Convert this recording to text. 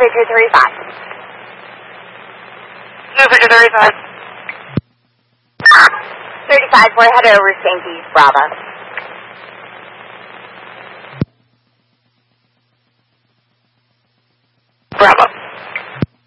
Victor 35. No, Victor 35. 35, we're headed over St. Pete, Bravo.